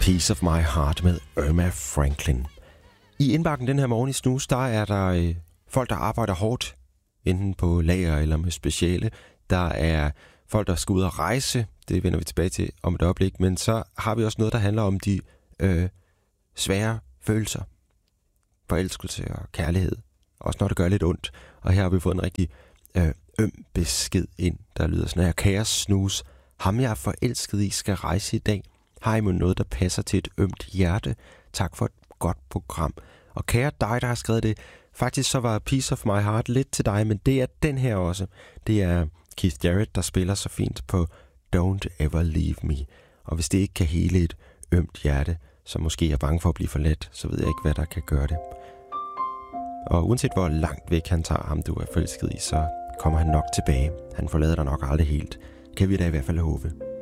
Piece of My Heart med Irma Franklin. I indbakken den her morgen i Snus, der er der folk, der arbejder hårdt, enten på lager eller med speciale. Der er folk, der skal ud og rejse. Det vender vi tilbage til om et øjeblik. Men så har vi også noget, der handler om de svære følelser. Forelskelse og kærlighed. Også når det gør lidt ondt. Og her har vi fået en rigtig øm besked ind, der lyder sådan her. Kære Snus, ham jeg er forelsket i skal rejse i dag. Har I med noget, der passer til et ømt hjerte? Tak for et godt program. Og kære dig, der har skrevet det. Faktisk så var Piece of My Heart lidt til dig, men det er den her også. Det er Keith Jarrett, der spiller så fint på Don't Ever Leave Me. Og hvis det ikke kan hele et ømt hjerte, så måske er bange for at blive forladt, så ved jeg ikke, hvad der kan gøre det. Og uanset hvor langt væk han tager ham, du er forelsket i, så kommer han nok tilbage. Han forlader dig nok aldrig helt. Kan vi da i hvert fald håbe.